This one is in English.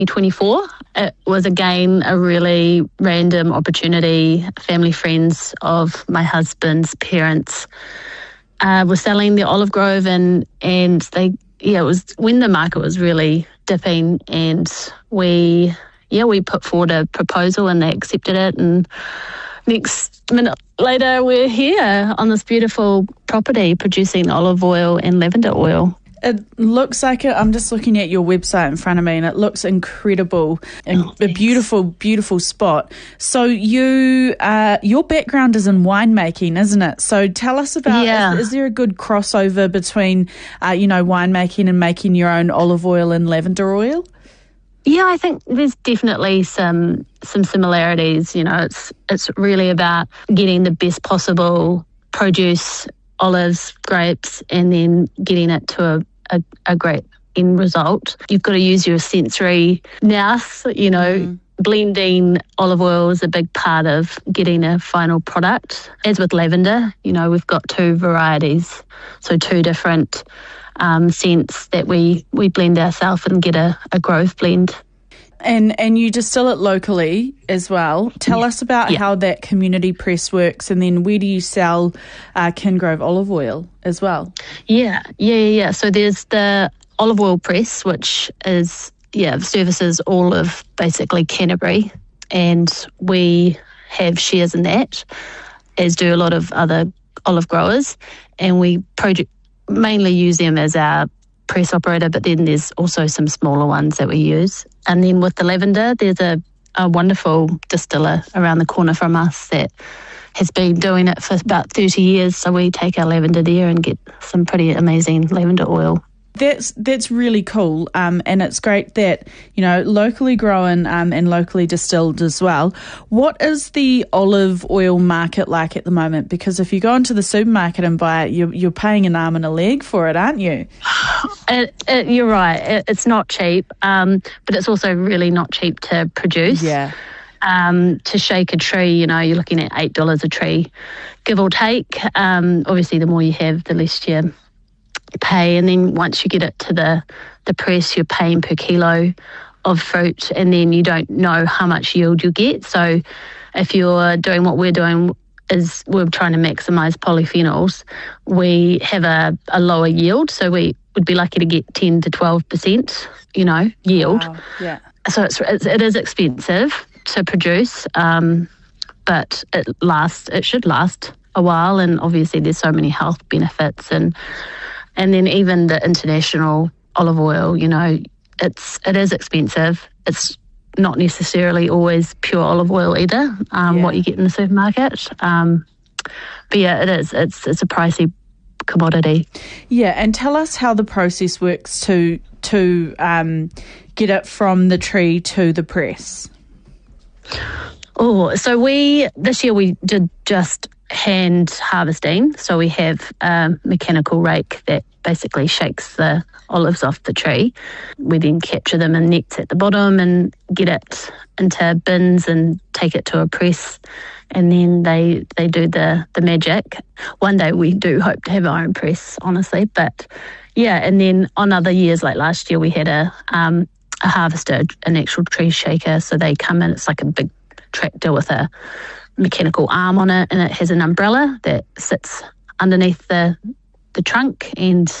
2024. It was again a really random opportunity. Family friends of my husband's parents were selling the olive grove, and it was when the market was really dipping, and we put forward a proposal and they accepted it, and next minute later we're here on this beautiful property producing olive oil and lavender oil. It looks like it. I'm just looking at your website in front of me, and it looks incredible and a beautiful, beautiful spot. So your background is in winemaking, isn't it? So tell us about, is there a good crossover between, winemaking and making your own olive oil and lavender oil? Yeah, I think there's definitely some similarities. It's really about getting the best possible produce, olives, grapes, and then getting it to a great end result. You've got to use your sensory nous, Blending olive oil is a big part of getting a final product. As with lavender, we've got two varieties, so two different scents that we blend ourselves and get a grove blend. And you distill it locally as well. Tell us about how that community press works, and then where do you sell Kingrove olive oil as well? Yeah. So there's the olive oil press, which is, services all of basically Canterbury, and we have shares in that, as do a lot of other olive growers, and we mainly use them as our press operator, but then there's also some smaller ones that we use. And then with the lavender, there's a wonderful distiller around the corner from us that has been doing it for about 30 years. So we take our lavender there and get some pretty amazing lavender oil. That's really cool, and it's great that, locally grown and locally distilled as well. What is the olive oil market like at the moment? Because if you go into the supermarket and buy it, you're paying an arm and a leg for it, aren't you? You're right. It's not cheap, but it's also really not cheap to produce. Yeah. To shake a tree, you're looking at $8 a tree, give or take. Obviously, the more you have, the less you pay, and then once you get it to the press, you're paying per kilo of fruit, and then you don't know how much yield you'll get. So if you're doing what we're doing, is we're trying to maximise polyphenols, we have a lower yield, so we would be lucky to get 10 to 12% yield. Wow. Yeah. So it is expensive to produce, but it should last a while, and obviously there's so many health benefits, and then even the international olive oil, it is expensive. It's not necessarily always pure olive oil either, what you get in the supermarket. But yeah, it is. It's a pricey commodity. Yeah, and tell us how the process works to get it from the tree to the press. Oh, so this year we did just hand harvesting. So we have a mechanical rake that basically shakes the olives off the tree. We then capture them in nets at the bottom and get it into bins and take it to a press, and then they do the magic. One day we do hope to have our own press, honestly, but yeah. And then on other years, like last year, we had a harvester, an actual tree shaker. So they come in, it's like a big tractor with a mechanical arm on it, and it has an umbrella that sits underneath the trunk, and